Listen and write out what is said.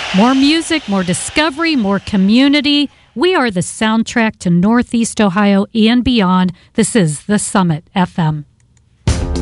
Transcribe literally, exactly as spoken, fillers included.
More music, more discovery, more community. We are the soundtrack to Northeast Ohio and beyond. This is The Summit F M.